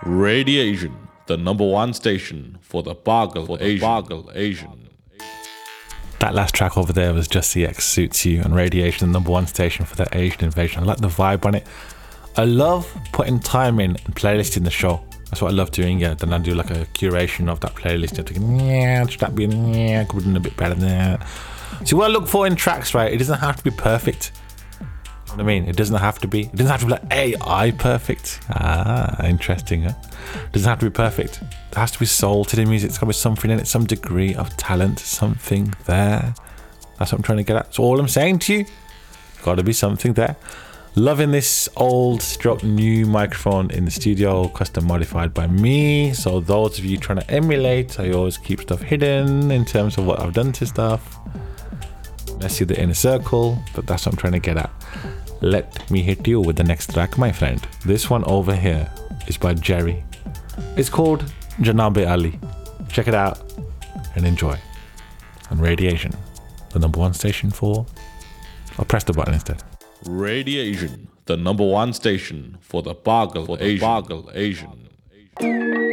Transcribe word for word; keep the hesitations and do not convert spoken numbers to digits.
Radiation, the number one station for the Bargle Asian. Bargle Asian. That last track over there was Just C X Suits You on Radiation, the number one station for the Asian invasion. I like the vibe on it. I love putting time in and playlisting the show. That's what I love doing. Yeah, then I do like a curation of that playlist. You have to go, yeah, should that be, yeah, could be a bit better than that. So what I look for in tracks, right? It doesn't have to be perfect. You know what I mean? It doesn't have to be. It doesn't have to be like A I perfect. Ah, interesting, huh? It doesn't have to be perfect. There has to be soul to the music. It's got to be something in it, some degree of talent, something there. That's what I'm trying to get at. So all I'm saying to you, got to be something there. Loving this old stroke new microphone in the studio, custom modified by me. So those of you trying to emulate, I always keep stuff hidden in terms of what I've done to stuff. Messy the inner circle, but that's what I'm trying to get at. Let me hit you with the next track, my friend. This one over here is by Jerry. It's called Janabe Ali. Check it out and enjoy. On Radiation, the number one station for... I'll press the button instead. Radiation, the number one station for the Bargle Asian. Bargle Asian.